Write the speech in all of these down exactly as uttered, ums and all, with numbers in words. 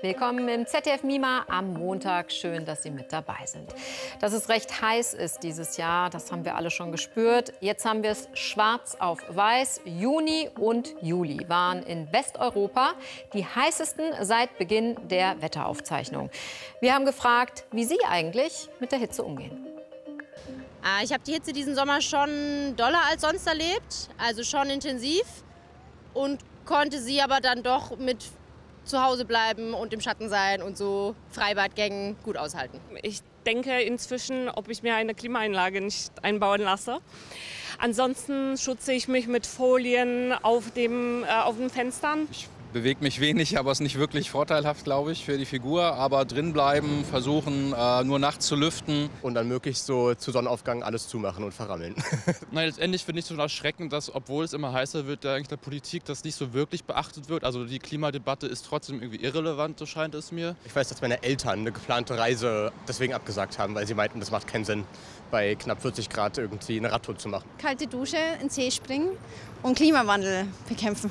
Willkommen im Z D F Mima am Montag. Schön, dass Sie mit dabei sind. Dass es recht heiß ist dieses Jahr, das haben wir alle schon gespürt. Jetzt haben wir es schwarz auf weiß. Juni und Juli waren in Westeuropa die heißesten seit Beginn der Wetteraufzeichnung. Wir haben gefragt, wie Sie eigentlich mit der Hitze umgehen. Ich habe die Hitze diesen Sommer schon doller als sonst erlebt, also schon intensiv, und konnte sie aber dann doch mit zu Hause bleiben und im Schatten sein und so Freibadgängen gut aushalten. Ich denke inzwischen, ob ich mir eine Klimaanlage nicht einbauen lasse. Ansonsten schütze ich mich mit Folien auf, dem, äh, auf den Fenstern. Ich bewege mich wenig, aber es ist nicht wirklich vorteilhaft, glaube ich, für die Figur. Aber drin bleiben, versuchen, äh, nur nachts zu lüften. Und dann möglichst so zu Sonnenaufgang alles zumachen und verrammeln. Nein, letztendlich finde ich es schon erschreckend, dass, obwohl es immer heißer wird, da eigentlich der Politik das nicht so wirklich beachtet wird. Also die Klimadebatte ist trotzdem irgendwie irrelevant, so scheint es mir. Ich weiß, dass meine Eltern eine geplante Reise deswegen abgesagt haben, weil sie meinten, das macht keinen Sinn, bei knapp vierzig Grad irgendwie eine Radtour zu machen. Kalte Dusche, ins See springen und Klimawandel bekämpfen.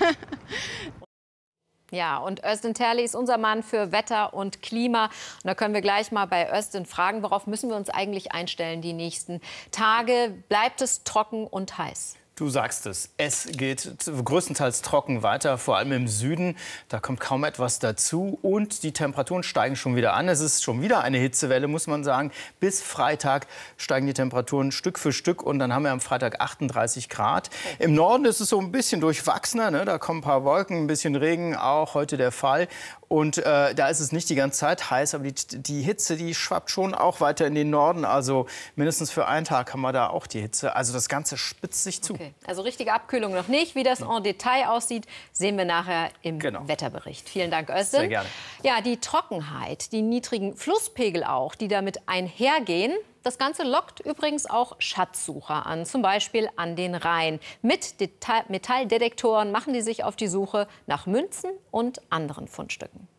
Ja, und Özden Terli ist unser Mann für Wetter und Klima. Und da können wir gleich mal bei Özden fragen, worauf müssen wir uns eigentlich einstellen die nächsten Tage? Bleibt es trocken und heiß? Du sagst es, es geht größtenteils trocken weiter, vor allem im Süden. Da kommt kaum etwas dazu und die Temperaturen steigen schon wieder an. Es ist schon wieder eine Hitzewelle, muss man sagen. Bis Freitag steigen die Temperaturen Stück für Stück und dann haben wir am Freitag achtunddreißig Grad. Im Norden ist es so ein bisschen durchwachsener, ne? Da kommen ein paar Wolken, ein bisschen Regen, auch heute der Fall. Und äh, da ist es nicht die ganze Zeit heiß, aber die, die Hitze, die schwappt schon auch weiter in den Norden. Also mindestens für einen Tag haben wir da auch die Hitze. Also das Ganze spitzt sich zu. Okay. Also richtige Abkühlung noch nicht. Wie das en Detail aussieht, sehen wir nachher im genau. Wetterbericht. Vielen Dank, Özden. Sehr gerne. Ja, die Trockenheit, die niedrigen Flusspegel auch, die damit einhergehen. Das Ganze lockt übrigens auch Schatzsucher an, zum Beispiel an den Rhein. Mit Deta- Metalldetektoren machen die sich auf die Suche nach Münzen und anderen Fundstücken.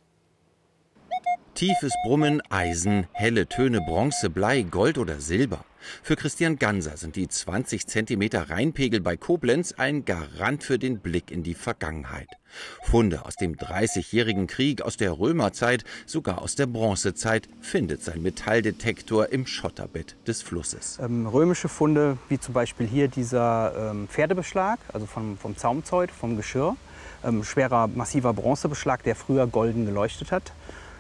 Tiefes Brummen, Eisen, helle Töne, Bronze, Blei, Gold oder Silber. Für Christian Ganser sind die zwanzig Zentimeter Rheinpegel bei Koblenz ein Garant für den Blick in die Vergangenheit. Funde aus dem dreißigjährigen Krieg, aus der Römerzeit, sogar aus der Bronzezeit findet sein Metalldetektor im Schotterbett des Flusses. Ähm, römische Funde, wie zum Beispiel hier dieser ähm, Pferdebeschlag, also vom, vom Zaumzeug, vom Geschirr. Ähm, schwerer, massiver Bronzebeschlag, der früher golden geleuchtet hat.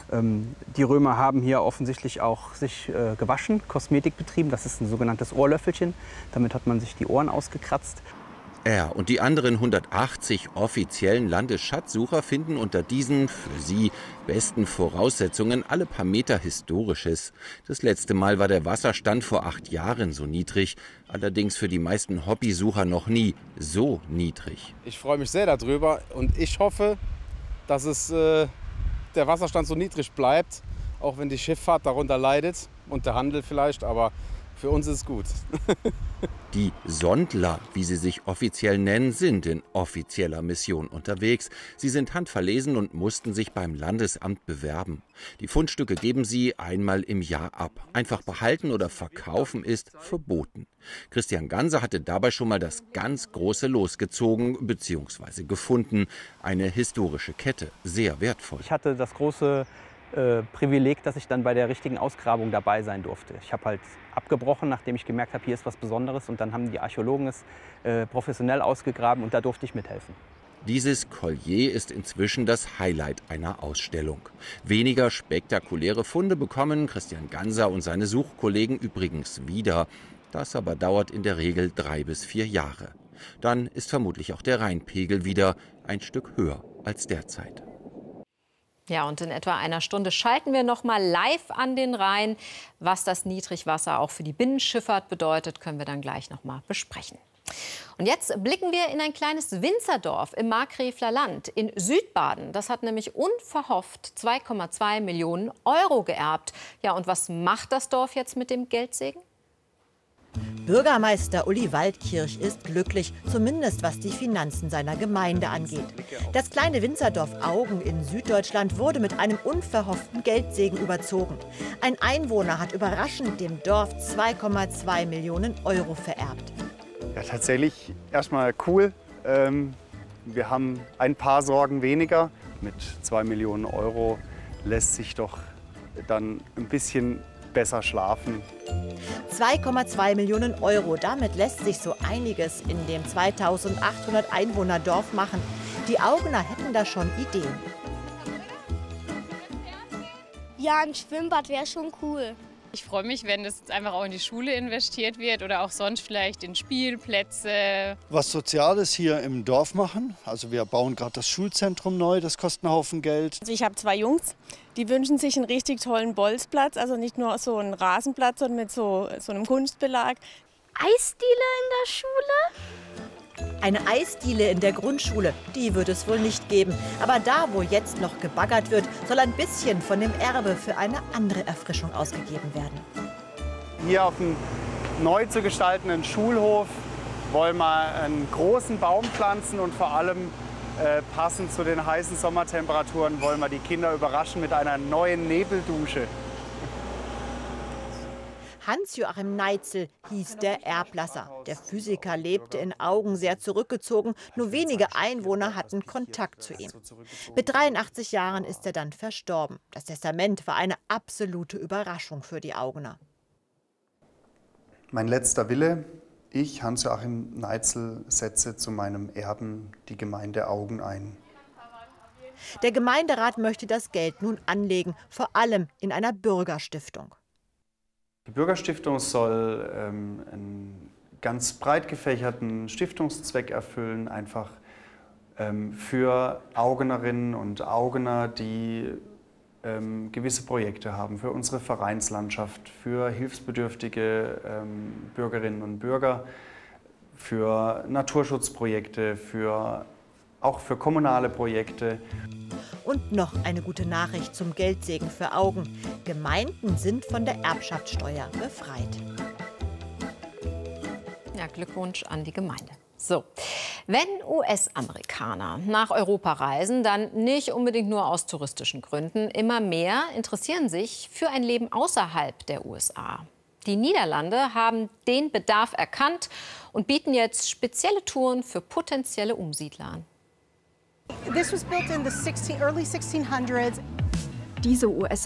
Die Römer haben hier offensichtlich auch sich äh, gewaschen, Kosmetik betrieben. Das ist ein sogenanntes Ohrlöffelchen. Damit hat man sich die Ohren ausgekratzt. Er und die anderen hundertachtzig offiziellen Landesschatzsucher finden unter diesen für sie besten Voraussetzungen alle paar Meter Historisches. Das letzte Mal war der Wasserstand vor acht Jahren so niedrig, allerdings für die meisten Hobbysucher noch nie so niedrig. Ich freue mich sehr darüber und ich hoffe, dass es äh der Wasserstand so niedrig bleibt, auch wenn die Schifffahrt darunter leidet und der Handel vielleicht, aber für uns ist es gut. Die Sondler, wie sie sich offiziell nennen, sind in offizieller Mission unterwegs. Sie sind handverlesen und mussten sich beim Landesamt bewerben. Die Fundstücke geben sie einmal im Jahr ab. Einfach behalten oder verkaufen ist verboten. Christian Ganser hatte dabei schon mal das ganz große Los gezogen bzw. gefunden. Eine historische Kette, sehr wertvoll. Ich hatte das große Äh, Privileg, dass ich dann bei der richtigen Ausgrabung dabei sein durfte. Ich habe halt abgebrochen, nachdem ich gemerkt habe, hier ist was Besonderes. Und dann haben die Archäologen es äh, professionell ausgegraben und da durfte ich mithelfen. Dieses Collier ist inzwischen das Highlight einer Ausstellung. Weniger spektakuläre Funde bekommen Christian Ganser und seine Suchkollegen übrigens wieder. Das aber dauert in der Regel drei bis vier Jahre. Dann ist vermutlich auch der Rheinpegel wieder ein Stück höher als derzeit. Ja, und in etwa einer Stunde schalten wir noch mal live an den Rhein. Was das Niedrigwasser auch für die Binnenschifffahrt bedeutet, können wir dann gleich noch mal besprechen. Und jetzt blicken wir in ein kleines Winzerdorf im Markgräfler Land in Südbaden. Das hat nämlich unverhofft zwei Komma zwei Millionen Euro geerbt. Ja, und was macht das Dorf jetzt mit dem Geldsegen? Bürgermeister Uli Waldkirch ist glücklich, zumindest was die Finanzen seiner Gemeinde angeht. Das kleine Winzerdorf Augen in Süddeutschland wurde mit einem unverhofften Geldsegen überzogen. Ein Einwohner hat überraschend dem Dorf zwei Komma zwei Millionen Euro vererbt. Ja, tatsächlich erstmal cool. Ähm, wir haben ein paar Sorgen weniger. mit zwei Millionen Euro lässt sich doch dann ein bisschen besser schlafen. zwei Komma zwei Millionen Euro, damit lässt sich so einiges in dem zweitausendachthundert Einwohner Dorf machen. Die Augener hätten da schon Ideen. Ja, ein Schwimmbad wäre schon cool. Ich freue mich, wenn das jetzt einfach auch in die Schule investiert wird oder auch sonst vielleicht in Spielplätze. Was Soziales hier im Dorf machen. Also wir bauen gerade das Schulzentrum neu, das kostet einen Haufen Geld. Also ich habe zwei Jungs, die wünschen sich einen richtig tollen Bolzplatz. Also nicht nur so einen Rasenplatz, sondern mit so, so einem Kunstbelag. Eisdiele in der Schule? Eine Eisdiele in der Grundschule, die wird es wohl nicht geben. Aber da, wo jetzt noch gebaggert wird, soll ein bisschen von dem Erbe für eine andere Erfrischung ausgegeben werden. Hier auf dem neu zu gestaltenden Schulhof wollen wir einen großen Baum pflanzen und vor allem äh, passend zu den heißen Sommertemperaturen wollen wir die Kinder überraschen mit einer neuen Nebeldusche. Hans-Joachim Neitzel hieß der Erblasser. Der Physiker lebte in Augen sehr zurückgezogen. Nur wenige Einwohner hatten Kontakt zu ihm. Mit dreiundachtzig Jahren ist er dann verstorben. Das Testament war eine absolute Überraschung für die Augener. Mein letzter Wille, ich, Hans-Joachim Neitzel, setze zu meinem Erben die Gemeinde Augen ein. Der Gemeinderat möchte das Geld nun anlegen, vor allem in einer Bürgerstiftung. Die Bürgerstiftung soll ähm, einen ganz breit gefächerten Stiftungszweck erfüllen, einfach ähm, für Augenerinnen und Augener, die ähm, gewisse Projekte haben, für unsere Vereinslandschaft, für hilfsbedürftige ähm, Bürgerinnen und Bürger, für Naturschutzprojekte, für, auch für kommunale Projekte. Und noch eine gute Nachricht zum Geldsegen für Augen. Gemeinden sind von der Erbschaftssteuer befreit. Ja, Glückwunsch an die Gemeinde. So, wenn U S-Amerikaner nach Europa reisen, dann nicht unbedingt nur aus touristischen Gründen. Immer mehr interessieren sich für ein Leben außerhalb der U S A. Die Niederlande haben den Bedarf erkannt und bieten jetzt spezielle Touren für potenzielle Umsiedler an. This was built in the early sixteen hundreds. Diese U S